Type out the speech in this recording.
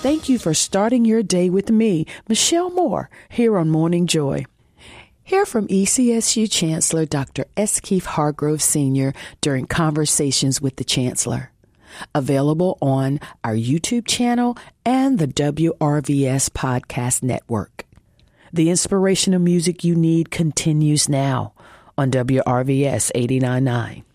Thank you for starting your day with me, Michelle Moore, here on Morning Joy. Hear from ECSU Chancellor Dr. S. Keith Hargrove Sr. during Conversations with the Chancellor. Available on our YouTube channel and the WRVS Podcast Network. The inspirational music you need continues now on WRVS 89.9.